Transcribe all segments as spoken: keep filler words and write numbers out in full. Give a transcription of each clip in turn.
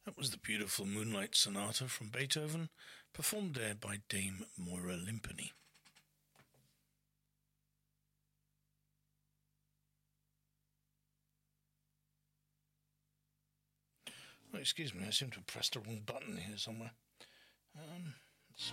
That was the beautiful Moonlight Sonata from Beethoven, performed there by Dame Moira Limpany. Oh, excuse me, I seem to have pressed the wrong button here somewhere. Um, let's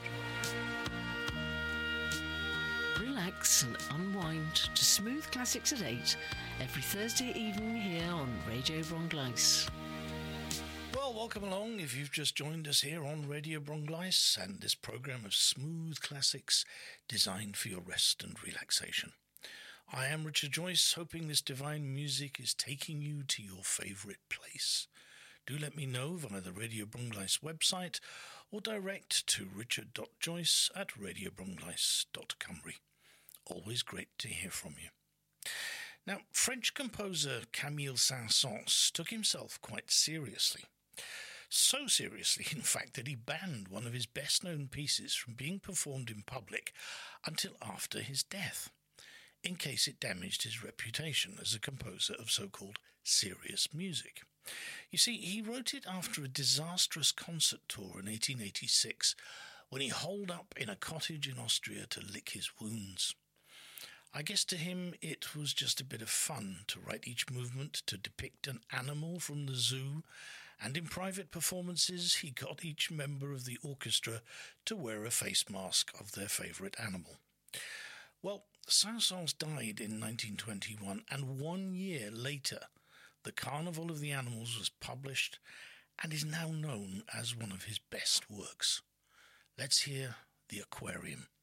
Relax and unwind to Smooth Classics at eight, every Thursday evening here on Radio Brongleis. Well, welcome along if you've just joined us here on Radio Brongleis and this programme of smooth classics designed for your rest and relaxation. I am Richard Joyce, hoping this divine music is taking you to your favourite place. Do let me know via the Radio Brongleis website or direct to richard.joyce at radio brongleis dot cymru. Always great to hear from you. Now, French composer Camille Saint-Saëns took himself quite seriously. So seriously, in fact, that he banned one of his best-known pieces from being performed in public until after his death, in case it damaged his reputation as a composer of so-called serious music. You see, he wrote it after a disastrous concert tour in eighteen eighty-six, when he holed up in a cottage in Austria to lick his wounds. I guess to him it was just a bit of fun to write each movement to depict an animal from the zoo, and in private performances he got each member of the orchestra to wear a face mask of their favourite animal. Well, Saint-Saëns died in nineteen twenty-one, and one year later The Carnival of the Animals was published and is now known as one of his best works. Let's hear The Aquarium.